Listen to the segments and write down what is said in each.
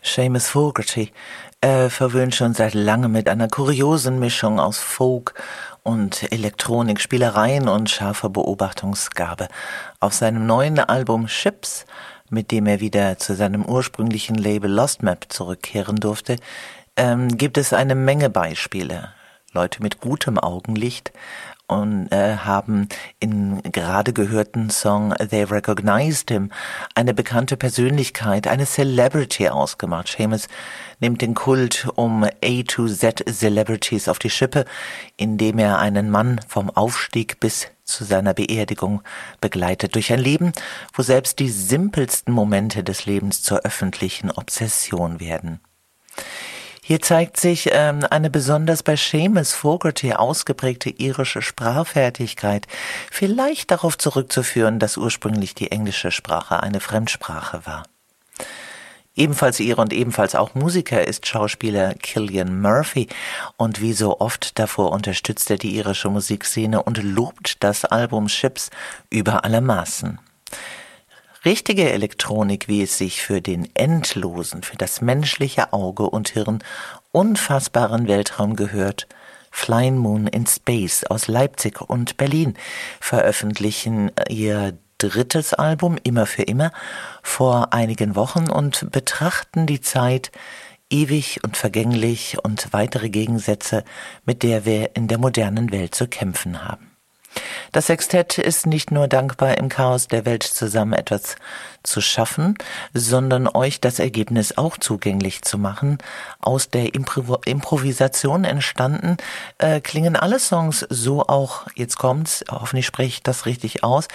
Seamus Fogarty verwöhnt schon seit langem mit einer kuriosen Mischung aus Folk und Elektronik, Spielereien und scharfer Beobachtungsgabe. Auf seinem neuen Album Ships, mit dem er wieder zu seinem ursprünglichen Label Lost Map zurückkehren durfte, gibt es eine Menge Beispiele. Leute mit gutem Augenlicht und haben im gerade gehörten Song They Recognized Him eine bekannte Persönlichkeit, eine Celebrity ausgemacht. Seamus nimmt den Kult um A to Z Celebrities auf die Schippe, indem er einen Mann vom Aufstieg bis zu seiner Beerdigung begleitet durch ein Leben, wo selbst die simpelsten Momente des Lebens zur öffentlichen Obsession werden. Hier zeigt sich eine besonders bei Seamus Fogarty ausgeprägte irische Sprachfertigkeit, vielleicht darauf zurückzuführen, dass ursprünglich die englische Sprache eine Fremdsprache war. Ebenfalls Ire und ebenfalls auch Musiker ist Schauspieler Cillian Murphy und wie so oft davor unterstützt er die irische Musikszene und lobt das Album Ships über alle Maßen. Richtige Elektronik, wie es sich für den endlosen, für das menschliche Auge und Hirn unfassbaren Weltraum gehört, Flying Moon in Space aus Leipzig und Berlin veröffentlichen ihr drittes Album Immer für immer vor einigen Wochen und betrachten die Zeit ewig und vergänglich und weitere Gegensätze, mit der wir in der modernen Welt zu kämpfen haben. Das Sextett ist nicht nur dankbar, im Chaos der Welt zusammen etwas zu schaffen, sondern euch das Ergebnis auch zugänglich zu machen. Aus der Improvisation entstanden klingen alle Songs so auch, jetzt kommt's, hoffentlich spreche ich das richtig aus,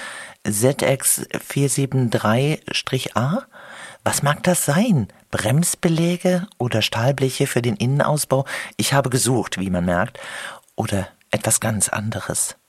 ZX473-A. Was mag das sein? Bremsbeläge oder Stahlbleche für den Innenausbau? Ich habe gesucht, wie man merkt. Oder etwas ganz anderes.